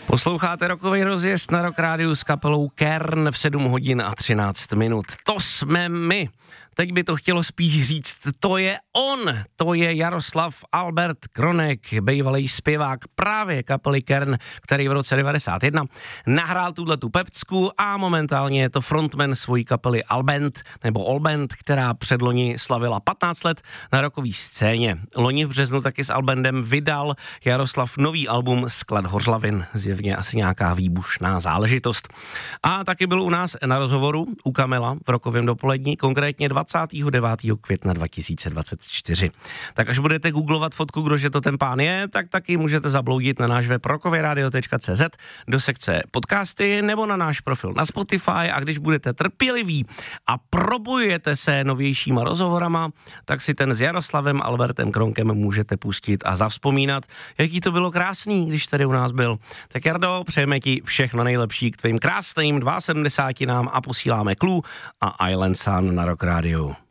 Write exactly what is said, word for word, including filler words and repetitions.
Posloucháte rokový rozjezd na Rock Rádiu s kapelou Kern v sedm hodin a třináct minut. To jsme my. Teď by to chtělo spíš říct, to je on, to je Jaroslav Albert Kronek, bývalý zpěvák právě kapely Kern, který v roce devadesát jedna nahrál tuhletu pecku a momentálně je to frontman svojí kapely Alband, nebo Allband, která předloni slavila patnáct let na rockové scéně. Loni v březnu taky s Albandem vydal Jaroslav nový album Sklad hořlavin, zjevně asi nějaká výbušná záležitost. A taky byl u nás na rozhovoru u Kamela v rokovém dopolední, konkrétně dvacátého devátého května dva tisíce dvacet čtyři. Tak až budete googlovat fotku, kdože to ten pán je, tak taky můžete zabloudit na náš web rokovyradio tečka cé zet do sekce podcasty nebo na náš profil na Spotify, a když budete trpěliví a probojujete se novějšíma rozhovorama, tak si ten s Jaroslavem Albertem Kronkem můžete pustit a zavzpomínat, jaký to bylo krásný, když tady u nás byl. Tak Jardo, přejeme ti všechno nejlepší k tvým krásným sedmdesátým a posíláme Clue a Island Sun na Rock Radio.